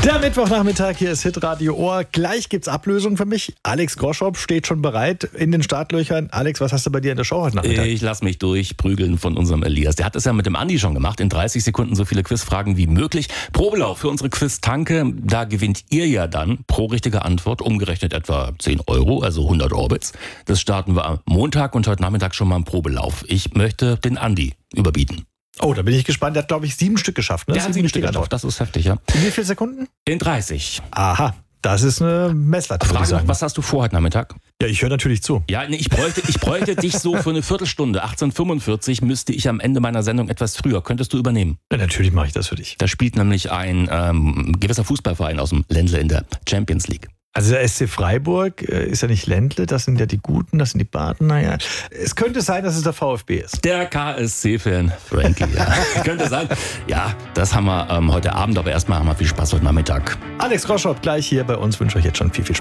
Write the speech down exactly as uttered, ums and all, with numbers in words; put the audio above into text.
Der Mittwochnachmittag, hier ist Hitradio Ohr. Gleich gibt's Ablösung für mich. Alex Groschow steht schon bereit in den Startlöchern. Alex, was hast du bei dir in der Show heute Nachmittag? Ich lasse mich durchprügeln von unserem Elias. Der hat es ja mit dem Andi schon gemacht. In dreißig Sekunden so viele Quizfragen wie möglich. Probelauf für unsere Quiz-Tanke. Da gewinnt ihr ja dann pro richtige Antwort umgerechnet etwa zehn Euro, also hundert Orbits. Das starten wir am Montag und heute Nachmittag schon mal im Probelauf. Ich möchte den Andi überbieten. Oh, da bin ich gespannt. Der hat, glaube ich, sieben Stück geschafft. Ne? Der hat sieben Stück geschafft. Das ist heftig, ja. In wie vielen Sekunden? In dreißig. Aha, das ist eine Messlatte, würde ich Frage, sagen. was hast du vor heute Nachmittag? Ja, ich höre natürlich zu. Ja, nee, ich bräuchte, ich bräuchte dich so für eine Viertelstunde. achtzehn Uhr fünfundvierzig müsste ich am Ende meiner Sendung etwas früher. Könntest du übernehmen? Ja, natürlich mache ich das für dich. Da spielt nämlich ein ähm, gewisser Fußballverein aus dem Ländle in der Champions League. Also der S C Freiburg äh, ist ja nicht Ländle, das sind ja die Guten, das sind die Baden. Naja, es könnte sein, dass es der VfB ist. Der K S C-Fan Frankie, ja. Könnte sein. Ja, das haben wir ähm, heute Abend, aber erstmal haben wir viel Spaß heute Nachmittag. Alex Groschow gleich hier bei uns. Wünsche euch jetzt schon viel, viel Spaß.